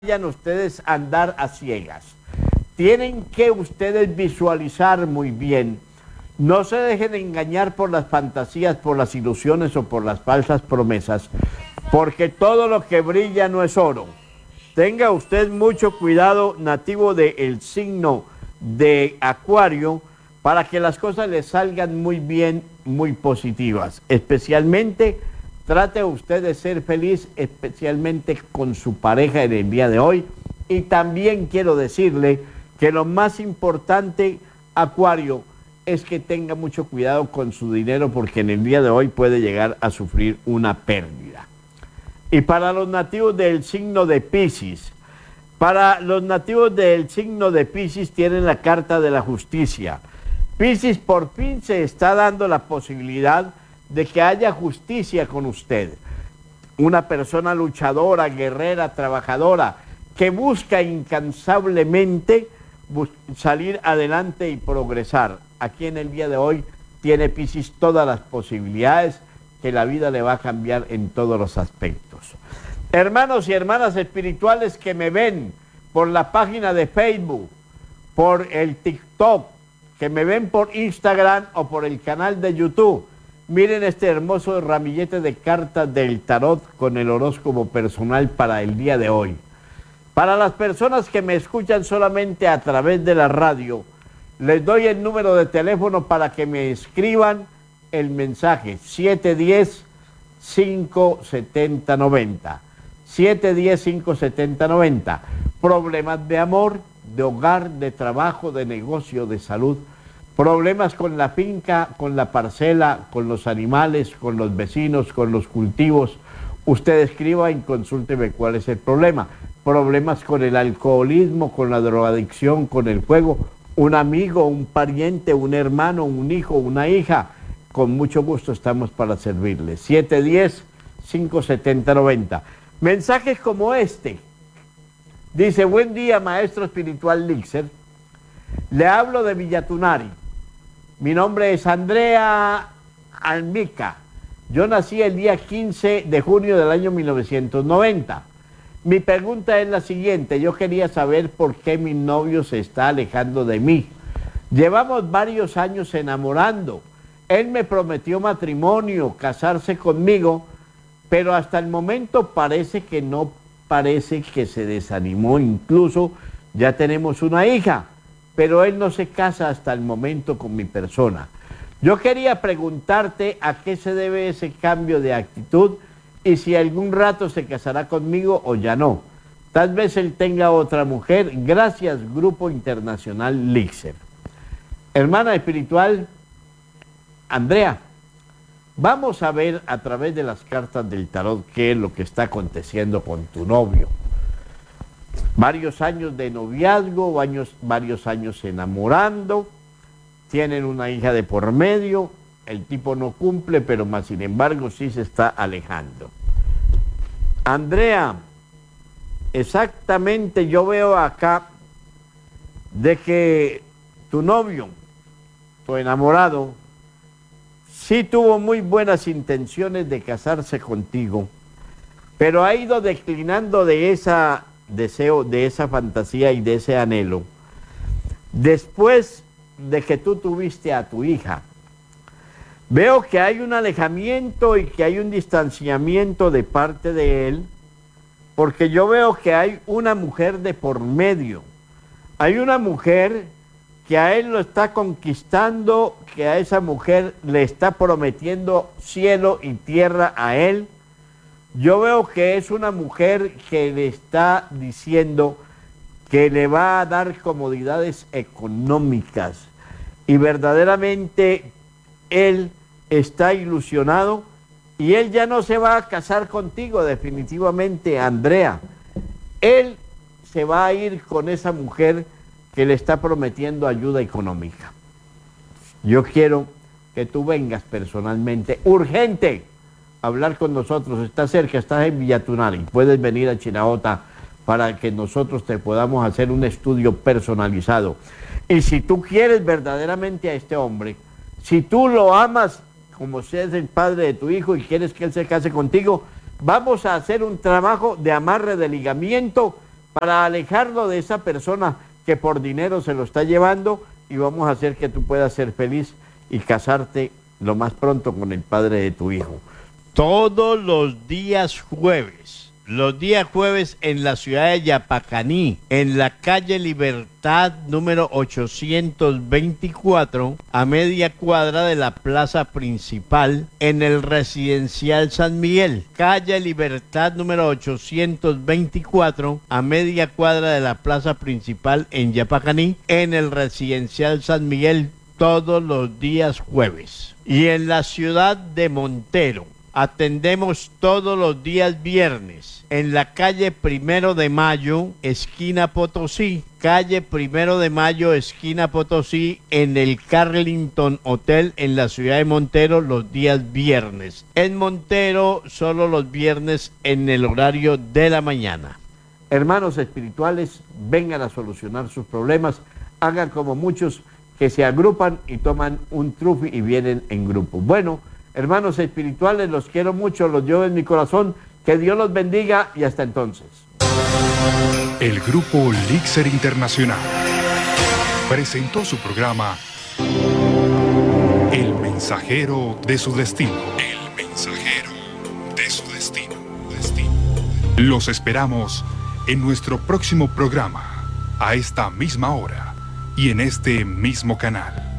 vayan ustedes a andar a ciegas. Tienen que ustedes visualizar muy bien. No se dejen engañar por las fantasías, por las ilusiones o por las falsas promesas, porque todo lo que brilla no es oro. Tenga usted mucho cuidado, nativo del signo de Acuario, para que las cosas le salgan muy bien, muy positivas. Especialmente, trate usted de ser feliz, especialmente con su pareja en el día de hoy. Y también quiero decirle que lo más importante, Acuario, es que tenga mucho cuidado con su dinero, porque en el día de hoy puede llegar a sufrir una pérdida. Y para los nativos del signo de Piscis, tienen la carta de la justicia. Piscis, por fin se está dando la posibilidad de que haya justicia con usted. Una persona luchadora, guerrera, trabajadora, que busca incansablemente salir adelante y progresar. Aquí en el día de hoy tiene Piscis todas las posibilidades, que la vida le va a cambiar en todos los aspectos. Hermanos y hermanas espirituales que me ven por la página de Facebook, por el TikTok, que me ven por Instagram o por el canal de YouTube, miren este hermoso ramillete de cartas del tarot con el horóscopo personal para el día de hoy. Para las personas que me escuchan solamente a través de la radio, les doy el número de teléfono para que me escriban el mensaje: 710-570-90. 710-570-90. Problemas de amor, de hogar, de trabajo, de negocio, de salud. Problemas con la finca, con la parcela, con los animales, con los vecinos, con los cultivos. Usted escriba y consúlteme cuál es el problema. Problemas con el alcoholismo, con la drogadicción, con el juego. Un amigo, un pariente, un hermano, un hijo, una hija. Con mucho gusto estamos para servirle. 710-570-90. Mensajes como este. Dice: buen día, maestro espiritual Lixer. Le hablo de Villatunari. Mi nombre es Andrea Almica. Yo nací el día 15 de junio del año 1990. Mi pregunta es la siguiente. Yo quería saber por qué mi novio se está alejando de mí. Llevamos varios años enamorando. Él me prometió matrimonio, casarse conmigo, pero hasta el momento parece que se desanimó. Incluso ya tenemos una hija, pero él no se casa hasta el momento con mi persona. Yo quería preguntarte a qué se debe ese cambio de actitud y si algún rato se casará conmigo o ya no. Tal vez él tenga otra mujer. Gracias, Grupo Internacional Lixer. Hermana espiritual Andrea, vamos a ver a través de las cartas del tarot qué es lo que está aconteciendo con tu novio. Varios años de noviazgo, varios años enamorando, tienen una hija de por medio, el tipo no cumple, pero más sin embargo sí se está alejando. Andrea, exactamente yo veo acá de que tu novio, tu enamorado, sí tuvo muy buenas intenciones de casarse contigo, pero ha ido declinando de ese deseo, de esa fantasía y de ese anhelo, después de que tú tuviste a tu hija. Veo que hay un alejamiento y que hay un distanciamiento de parte de él, porque yo veo que hay una mujer de por medio. Hay una mujer que a él lo está conquistando, que a esa mujer le está prometiendo cielo y tierra a él. Yo veo que es una mujer que le está diciendo que le va a dar comodidades económicas, y verdaderamente él está ilusionado y él ya no se va a casar contigo definitivamente, Andrea. Él se va a ir con esa mujer que le está prometiendo ayuda económica. Yo quiero que tú vengas personalmente, urgente, a hablar con nosotros. Está cerca, estás en Villatunari, puedes venir a Chinaota para que nosotros te podamos hacer un estudio personalizado. Y si tú quieres verdaderamente a este hombre, si tú lo amas como si es el padre de tu hijo y quieres que él se case contigo, vamos a hacer un trabajo de amarre, de ligamiento, para alejarlo de esa persona que por dinero se lo está llevando, y vamos a hacer que tú puedas ser feliz y casarte lo más pronto con el padre de tu hijo. Todos los días jueves en la ciudad de Yapacaní, en la calle Libertad número 824, a media cuadra de la plaza principal, en el residencial San Miguel. Calle Libertad número 824, a media cuadra de la plaza principal en Yapacaní, en el residencial San Miguel, todos los días jueves. Y en la ciudad de Montero, atendemos todos los días viernes en la calle 1 de Mayo, esquina Potosí. Calle 1 de Mayo, esquina Potosí, en el Carlington Hotel en la ciudad de Montero, los días viernes. En Montero, solo los viernes en el horario de la mañana. Hermanos espirituales, vengan a solucionar sus problemas. Hagan como muchos que se agrupan y toman un trufi y vienen en grupo. Bueno, hermanos espirituales, los quiero mucho, los llevo en mi corazón. Que Dios los bendiga y hasta entonces. El Grupo Elixir Internacional presentó su programa El Mensajero de su Destino. El Mensajero de su Destino. Los esperamos en nuestro próximo programa, a esta misma hora y en este mismo canal.